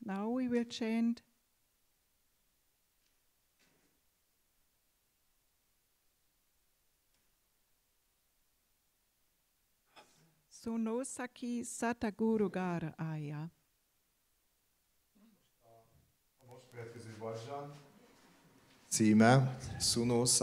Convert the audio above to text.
Now we will chant Sunosaki Sataguru Gara Aya. A most következő vadzsán címe Suno